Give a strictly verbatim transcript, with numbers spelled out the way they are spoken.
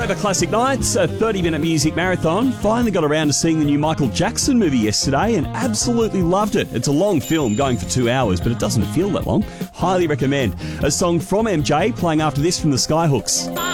Forever Classic Nights, a thirty-minute music marathon. Finally got around to seeing the new Michael Jackson movie yesterday and absolutely loved it. It's a long film, going for two hours, but it doesn't feel that long. Highly recommend. A song from M J playing after this from the Skyhooks.